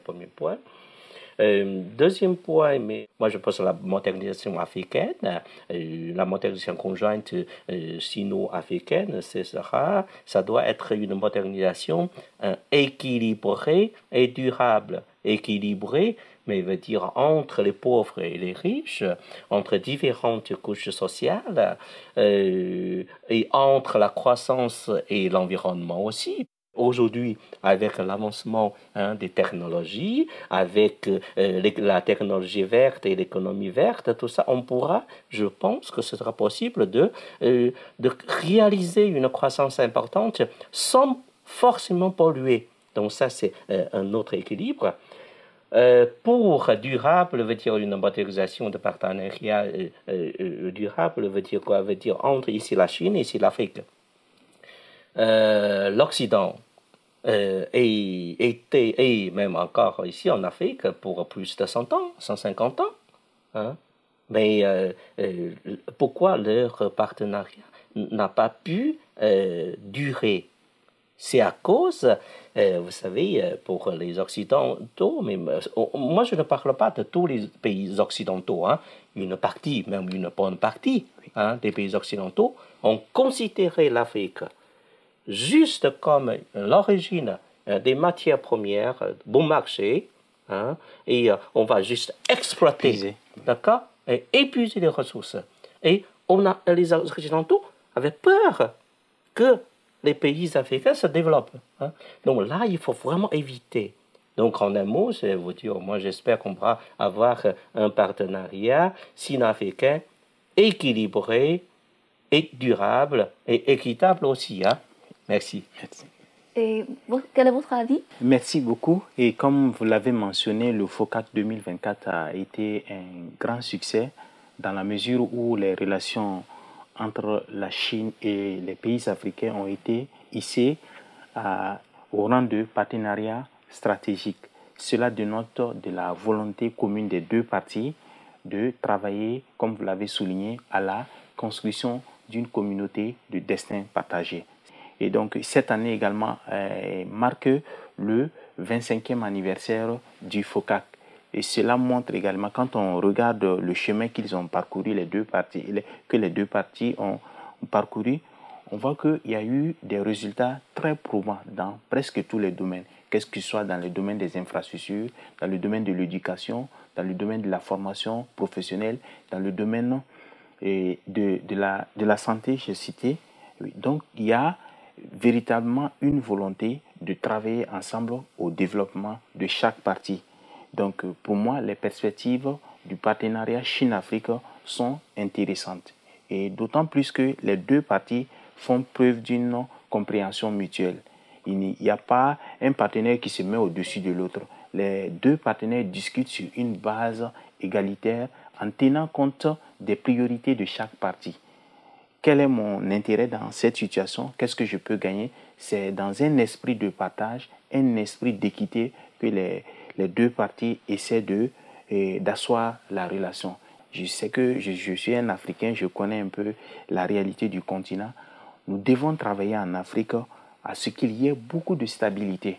premier point. Deuxième point, mais moi je pense à la modernisation africaine, la modernisation conjointe sino-africaine, ça doit être une modernisation équilibrée et durable. Équilibrée, mais veut dire entre les pauvres et les riches, entre différentes couches sociales, et entre la croissance et l'environnement aussi. Aujourd'hui, avec l'avancement des technologies, avec la technologie verte et l'économie verte, tout ça, on pourra, je pense que ce sera possible de réaliser une croissance importante sans forcément polluer. Donc ça, c'est un autre équilibre. Pour durable, veut dire une modernisation de partenariat durable, veut dire quoi? Veut dire entre ici la Chine et ici l'Afrique. L'Occident et même encore ici en Afrique pour plus de 100 ans, 150 ans. Hein? Mais pourquoi leur partenariat n'a pas pu durer? C'est à cause, vous savez, pour les Occidentaux, mais moi je ne parle pas de tous les pays occidentaux, hein, une partie, même une bonne partie des pays occidentaux ont considéré l'Afrique juste comme l'origine des matières premières, bon marché, hein, et on va juste exploiter, d'accord, et épuiser les ressources. Et les Occidentaux avaient peur que les pays africains se développent. Hein. Donc là, il faut vraiment éviter. Donc en un mot, je vais vous dire, moi j'espère qu'on pourra avoir un partenariat sino-africain équilibré et durable et équitable aussi. Hein. Merci. Merci. Et quel est votre avis? Merci beaucoup. Et comme vous l'avez mentionné, le FOCAC 2024 a été un grand succès dans la mesure où les relations entre la Chine et les pays africains ont été hissés au rang de partenariat stratégique. Cela dénote de la volonté commune des deux parties de travailler, comme vous l'avez souligné, à la construction d'une communauté de destin partagé. Et donc, cette année également marque le 25e anniversaire du FOCAC. Et cela montre également, quand on regarde le chemin qu'ils ont parcouru, les deux parties ont parcouru, on voit qu'il y a eu des résultats très probants dans presque tous les domaines, qu'est-ce que ce soit dans le domaine des infrastructures, dans le domaine de l'éducation, dans le domaine de la formation professionnelle, dans le domaine de la santé, j'ai cité. Donc, il y a véritablement une volonté de travailler ensemble au développement de chaque partie. Donc, pour moi, les perspectives du partenariat Chine-Afrique sont intéressantes. Et d'autant plus que les deux parties font preuve d'une compréhension mutuelle. Il n'y a pas un partenaire qui se met au-dessus de l'autre. Les deux partenaires discutent sur une base égalitaire en tenant compte des priorités de chaque partie. Quel est mon intérêt dans cette situation? Qu'est-ce que je peux gagner? C'est dans un esprit de partage, un esprit d'équité que les deux parties essaient d'asseoir la relation. Je sais que je suis un Africain, je connais un peu la réalité du continent. Nous devons travailler en Afrique à ce qu'il y ait beaucoup de stabilité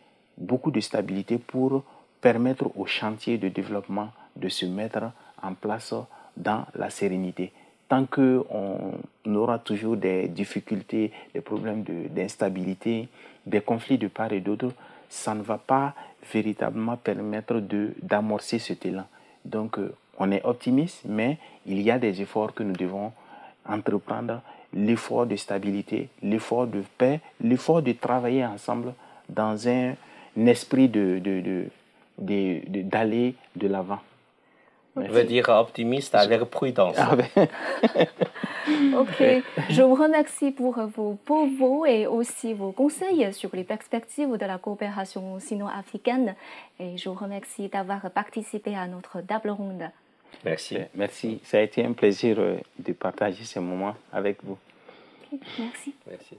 pour permettre au chantier de développement de se mettre en place dans la sérénité. Tant qu'on aura toujours des difficultés, des problèmes d'instabilité, des conflits de part et d'autre, ça ne va pas véritablement permettre d'amorcer cet élan. Donc, on est optimiste, mais il y a des efforts que nous devons entreprendre, l'effort de stabilité, l'effort de paix, l'effort de travailler ensemble dans un esprit d'aller de l'avant. Je veux dire optimiste avec prudence. Ok, je vous remercie pour vos propos et aussi vos conseils sur les perspectives de la coopération sino-africaine. Et je vous remercie d'avoir participé à notre table ronde. Merci. Merci. Ça a été un plaisir de partager ce moment avec vous. Okay, merci. Merci.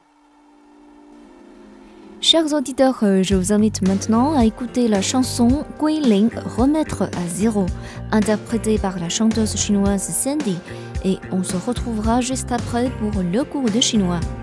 Chers auditeurs, je vous invite maintenant à écouter la chanson Guilin, remettre à zéro, interprétée par la chanteuse chinoise Sandy. Et on se retrouvera juste après pour le cours de chinois.